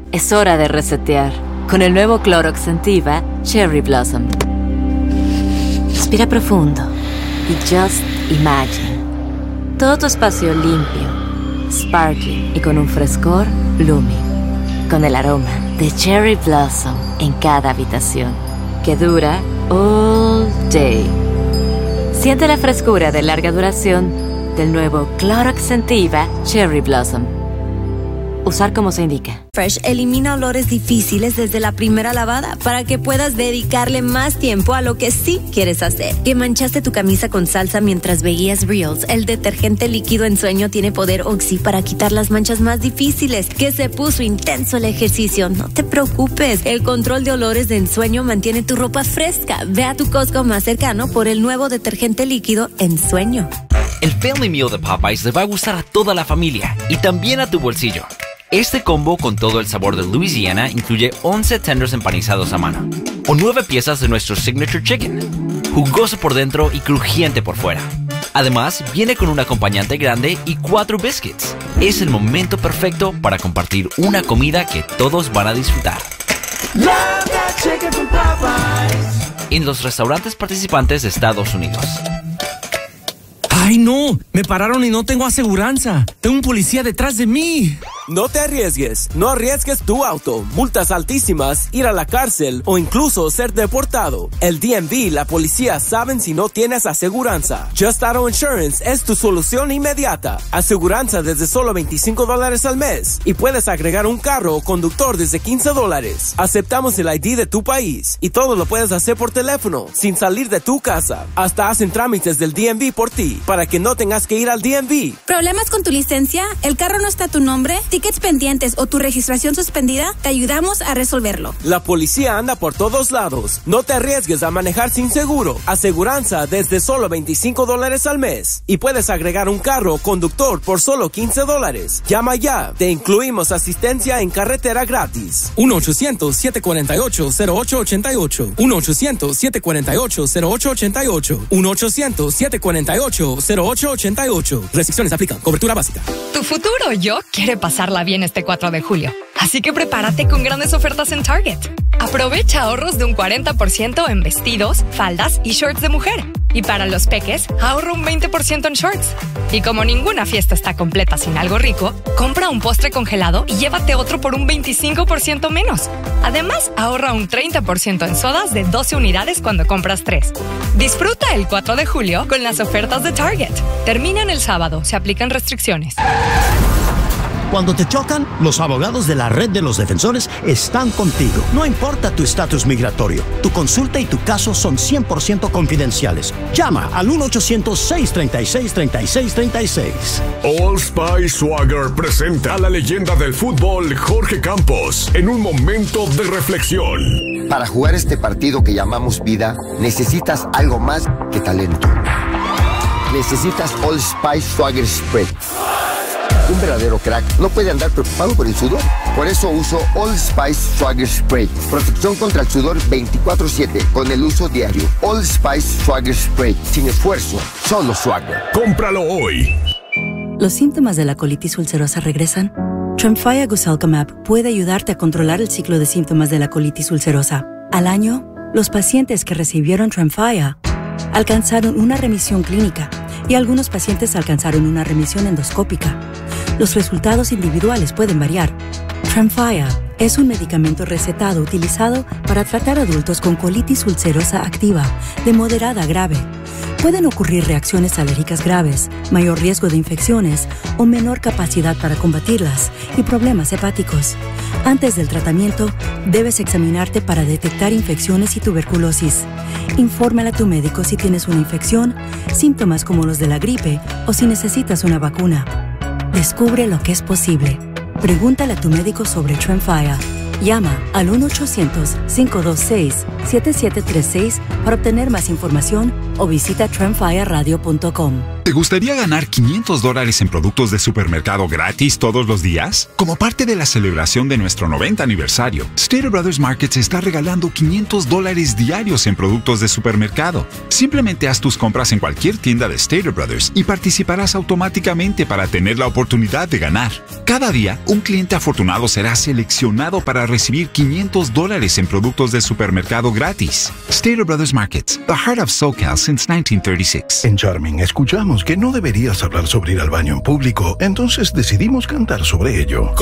Es hora de resetear con el nuevo Clorox Scentiva Cherry Blossom. Respira profundo y just imagine. Todo tu espacio limpio, sparkling y con un frescor blooming. Con el aroma de Cherry Blossom en cada habitación, que dura all day. Siente la frescura de larga duración del nuevo Clorox Scentiva Cherry Blossom. Usar como se indica. Fresh elimina olores difíciles desde la primera lavada para que puedas dedicarle más tiempo a lo que sí quieres hacer. ¿Que manchaste tu camisa con salsa mientras veías Reels? El detergente líquido en sueño tiene poder Oxy para quitar las manchas más difíciles. ¿Que se puso intenso el ejercicio? No te preocupes. El control de olores de ensueño mantiene tu ropa fresca. Ve a tu Costco más cercano por el nuevo detergente líquido en sueño. El Family Meal de Popeyes le va a gustar a toda la familia y también a tu bolsillo. Este combo con todo el sabor de Louisiana incluye 11 tenders empanizados a mano o 9 piezas de nuestro Signature Chicken, jugoso por dentro y crujiente por fuera. Además, viene con un acompañante grande y 4 biscuits. Es el momento perfecto para compartir una comida que todos van a disfrutar. En los restaurantes participantes de Estados Unidos. ¡Ay, no! Me pararon y no tengo aseguranza. Tengo un policía detrás de mí. No te arriesgues. No arriesgues tu auto. Multas altísimas, ir a la cárcel o incluso ser deportado. El DMV y la policía saben si no tienes aseguranza. Just Auto Insurance es tu solución inmediata. Aseguranza desde solo $25 al mes. Y puedes agregar un carro o conductor desde $15. Aceptamos el ID de tu país. Y todo lo puedes hacer por teléfono, sin salir de tu casa. Hasta hacen trámites del DMV por ti, para que no tengas que ir al DMV. ¿Problemas con tu licencia? ¿El carro no está a tu nombre? ¿Tickets pendientes o tu registración suspendida? Te ayudamos a resolverlo. La policía anda por todos lados. No te arriesgues a manejar sin seguro. Aseguranza desde solo $25 al mes. Y puedes agregar un carro o conductor por solo $15. Llama ya. Te incluimos asistencia en carretera gratis. 1-800-748-0888. 1-800-748-0888. 1-800-748-0888. Restricciones aplican. Cobertura básica. Tu futuro yo quiere pasarla bien este 4 de julio. Así que prepárate con grandes ofertas en Target. Aprovecha ahorros de un 40% en vestidos, faldas y shorts de mujer. Y para los peques, ahorra un 20% en shorts. Y como ninguna fiesta está completa sin algo rico, compra un postre congelado y llévate otro por un 25% menos. Además, ahorra un 30% en sodas de 12 unidades cuando compras 3. Disfruta el 4 de julio con las ofertas de Target. Terminan el sábado, se aplican restricciones. Cuando te chocan, los abogados de la Red de los Defensores están contigo. No importa tu estatus migratorio, tu consulta y tu caso son 100% confidenciales. Llama al 1-800-636-3636. Old Spice Swagger presenta a la leyenda del fútbol, Jorge Campos, en un momento de reflexión. Para jugar este partido que llamamos vida, necesitas algo más que talento. Necesitas Old Spice Swagger Spray. Un verdadero crack no puede andar preocupado por el sudor. Por eso uso Old Spice Swagger Spray. Protección contra el sudor 24/7 con el uso diario. Old Spice Swagger Spray. Sin esfuerzo, solo Swagger. ¡Cómpralo hoy! ¿Los síntomas de la colitis ulcerosa regresan? Tremfya Guselkumab puede ayudarte a controlar el ciclo de síntomas de la colitis ulcerosa. Al año, los pacientes que recibieron Tremfya alcanzaron una remisión clínica y algunos pacientes alcanzaron una remisión endoscópica. Los resultados individuales pueden variar. Tremfya es un medicamento recetado utilizado para tratar adultos con colitis ulcerosa activa de moderada a grave. Pueden ocurrir reacciones alérgicas graves, mayor riesgo de infecciones o menor capacidad para combatirlas y problemas hepáticos. Antes del tratamiento, debes examinarte para detectar infecciones y tuberculosis. Infórmale a tu médico si tienes una infección, síntomas como los de la gripe o si necesitas una vacuna. Descubre lo que es posible. Pregúntale a tu médico sobre Tremfya. Llama al 1-800-526-7736 para obtener más información o visita tremfyaradio.com. ¿Te gustaría ganar $500 en productos de supermercado gratis todos los días? Como parte de la celebración de nuestro 90 aniversario, Stater Brothers Markets está regalando $500 diarios en productos de supermercado. Simplemente haz tus compras en cualquier tienda de Stater Brothers y participarás automáticamente para tener la oportunidad de ganar. Cada día, un cliente afortunado será seleccionado para recibir $500 en productos de supermercado gratis. Stater Brothers Markets, the heart of SoCal since 1936. En Charming escuchamos que no deberías hablar sobre ir al baño en público, entonces decidimos cantar sobre ello.